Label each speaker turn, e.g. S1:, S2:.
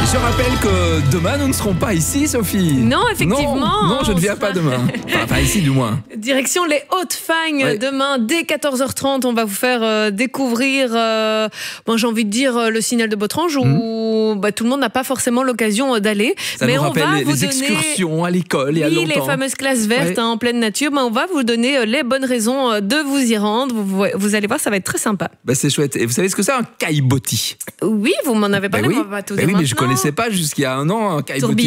S1: Je rappelle que demain, nous ne serons pas ici, Sophie.
S2: Non, effectivement.
S1: Non, je ne viens pas demain. Enfin, pas ici, du moins.
S2: Direction les Hautes-Fagnes.
S1: Ouais.
S2: Demain, dès 14h30, on va vous faire découvrir, j'ai envie de dire, le signal de Botrange, où tout le monde n'a pas forcément l'occasion d'aller.
S1: Ça
S2: Mais
S1: nous
S2: on
S1: rappelle
S2: va vous
S1: les
S2: donner...
S1: excursions à l'école et à
S2: Oui,
S1: longtemps.
S2: les fameuses classes vertes
S1: Ouais.
S2: en pleine nature. On va vous donner les bonnes raisons de vous y rendre. Vous allez voir, ça va être très sympa.
S1: C'est chouette. Et vous savez ce que c'est un caillebotis?
S2: Oui, vous m'en avez parlé,
S1: oui.
S2: on va pas tout
S1: Oui,
S2: dire
S1: mais je
S2: maintenant.
S1: connaissais pas jusqu'il y a un an un caillebotis.